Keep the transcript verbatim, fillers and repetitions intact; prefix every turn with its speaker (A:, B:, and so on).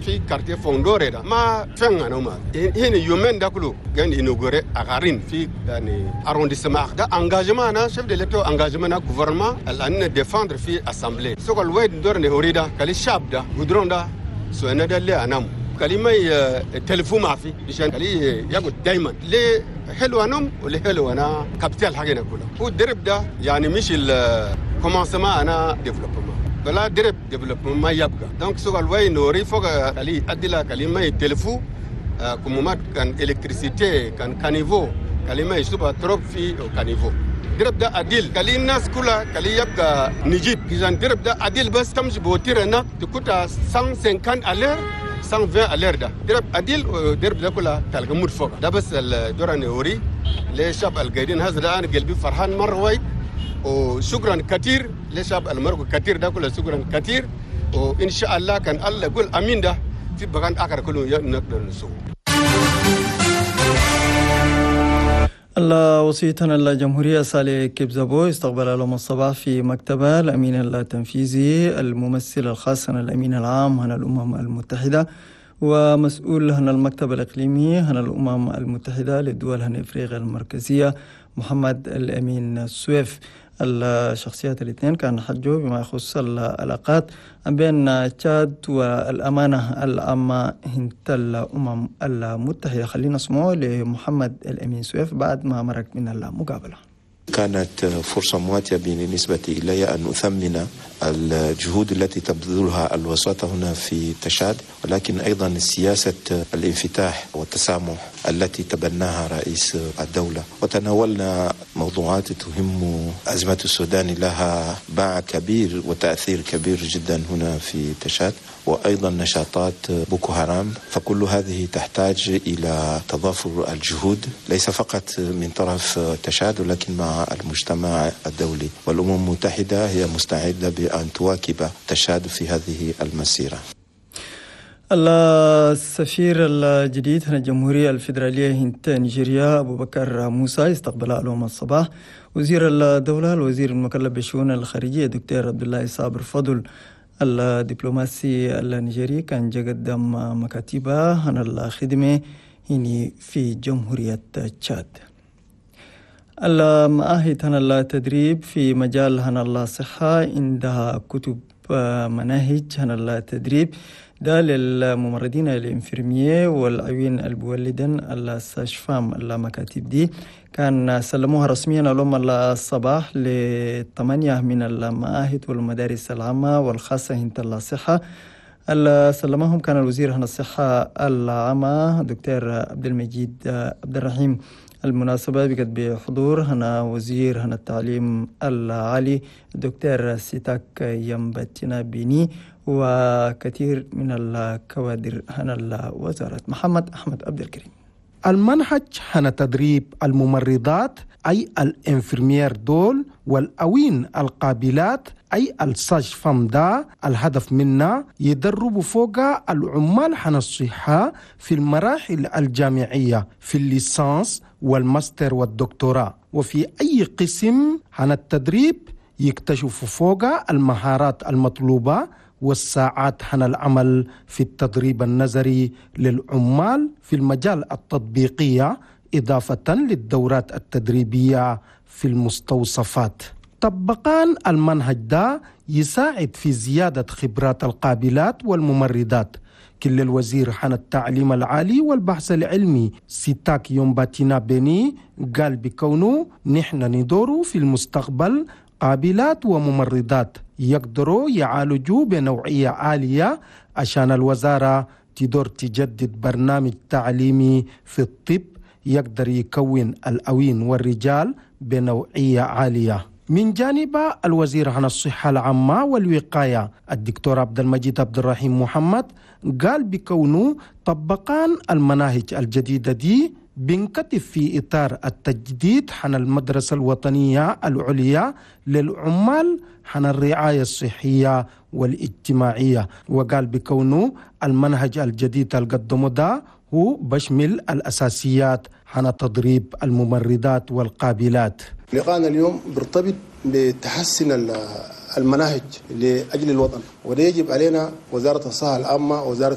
A: في كارتيه فوندوري ده ما فين أنا ما هنا يومين ده كله كان إنوغوري أغارين في يعني أرونديسمون ده أنجاجمان أنا شايف دلتو أنجاجمان الجوفرمنت الآن ديفندر في أسامبلي سوق الويد دور نهوريدا كلي شاب ده غدرون ده سوينا ده اللي أنام كلمة تلفون ما في عشان كلي يقول دايما ليه حلو أنام ولا حلو أنا كابيتال حاجنا كله هو درب ده يعني مش ال كومانسمون أنا ديفلوبمون بلا درب ديفلوبمون ما يبقى دونك سوق الويد نوري فوق كلي أدلا كلمة تلفون كمومات كان إلكتريسيتي كان كانيفو كلمة يسوبها تروب في كانيفو درب ده أديل كلي الناس كلها كلي يبقى نجيب إذا درب ده أديل بس تمشي بوتيرنا تكوتا مية وخمسين ألير مية وعشرين ألير ده درب أديل درب ده كلها تلقى مود فوق ده بس الدور النهوري لشاب القايدين هذا ده أنا قلبي فرحان مرة وايد وشكرا كثير لشاب المرق كثير ده كله شكرا كثير وإن شاء الله كان الله يقول أمين ده في بغان آخر كله نقدر نسوي.
B: الله وصيتنا الجمهورية صالح كبزبو استقبل اليوم الصباح في مكتبه الأمين التنفيذي الممثل الخاص عن الأمين العام عن الأمم المتحدة ومسؤول عن المكتب الإقليمي عن الأمم المتحدة للدول عن إفريقيا المركزية محمد الأمين سويف. الشخصيات الاثنين كان حجوا بما يخص العلاقات بين تشاد والأمانة العامة هند الأمم المتحدة. خلينا نسمعه لمحمد الأمين سويف بعد ما مرق من المقابلة.
C: كانت فرصة مواتية بالنسبة إلي أن أثمن الجهود التي تبذلها الوساطة هنا في تشاد، ولكن أيضا سياسة الانفتاح والتسامح التي تبناها رئيس الدولة. وتناولنا موضوعات تهم أزمة السودان، لها باع كبير وتأثير كبير جدا هنا في تشاد، وأيضا نشاطات بوكو هرام. فكل هذه تحتاج إلى تضافر الجهود ليس فقط من طرف تشاد ولكن مع المجتمع الدولي، والأمم المتحدة هي مستعدة بأن تواكب تشاد في هذه المسيرة.
B: السفير الجديد عن الجمهورية الفيدرالية هند نيجيريا أبو بكر موسى استقبل اليوم الصباح وزير الدولة الوزير المكلف بالشؤون الخارجية دكتور عبد الله صابر فضل. الدبلوماسي النيجيري كان قدم مكاتبه عن الخدمة هنا في جمهورية تشاد. المعاهد عن التدريب في مجال عن الصحة عندها كتب مناهج عن التدريب ده للممرضين الانفرمية والعيون البولدن الساشفام. المكاتب دي كان سلموها رسميا اليوم الصباح لثمانية من المعاهد والمدارس العامة والخاصة هند الصحة. سلمهم كان الوزير عن الصحة العامة دكتور عبد المجيد عبد الرحيم. المناسبة بقت بحضور هنا وزير هنا التعليم العالي دكتور سيتاك يمبتنا بيني وكثير من الكوادر هنا الوزارة. محمد أحمد عبد الكريم.
D: المنهج هنا تدريب الممرضات أي الانفرمير دول والأوين القابلات أي الساج فام دا الهدف منا يدرب فوق العمال حنا الصحة في المراحل الجامعية في الليسانس والماستر والدكتوراه، وفي أي قسم حنا التدريب يكتشف فوق المهارات المطلوبة والساعات حنا العمل في التدريب النظري للعمال في المجال التطبيقية، إضافة للدورات التدريبية في المستوصفات. طبقان المنهج ده يساعد في زيادة خبرات القابلات والممرضات. كل الوزير عن التعليم العالي والبحث العلمي سيتاك يومباتينا بيني قال بكونه نحن ندور في المستقبل قابلات وممرضات يقدروا يعالجوا بنوعية عالية عشان الوزارة تدور تجدد برنامج تعليمي في الطب يقدر يكون الأوين والرجال بنوعية عالية. من جانب الوزير عن الصحة العامة والوقاية الدكتور عبد المجيد عبد الرحيم محمد قال بكونه طبقان المناهج الجديدة دي بنكتب في إطار التجديد عن المدرسة الوطنية العليا للعمال عن الرعاية الصحية والاجتماعية، وقال بكونه المنهج الجديد القدم ده هو بشمل الأساسيات عن تدريب الممرضات والقابلات.
E: لقاءنا اليوم برتبط بتحسن المناهج لأجل الوطن، وده يجب علينا وزارة الصحة العامة ووزارة